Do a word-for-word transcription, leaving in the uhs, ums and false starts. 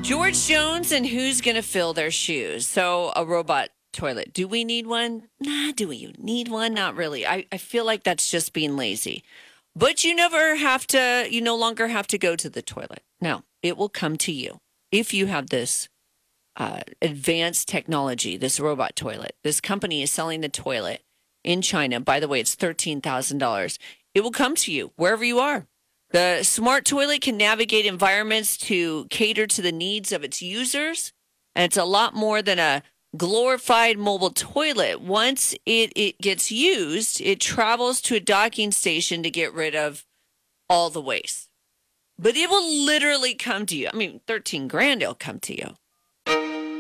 George Jones and who's going to fill their shoes? So, a robot toilet. Do we need one? Nah, do we need one? Not really. I, I feel like that's just being lazy. But you never have to, you no longer have to go to the toilet. No, it will come to you if you have this uh, advanced technology, this robot toilet. This company is selling the toilet in China. By the way, it's thirteen thousand dollars. It will come to you wherever you are. The smart toilet can navigate environments to cater to the needs of its users. And it's a lot more than a glorified mobile toilet. Once it, it gets used, it travels to a docking station to get rid of all the waste. But it will literally come to you. I mean, thirteen grand, it'll come to you.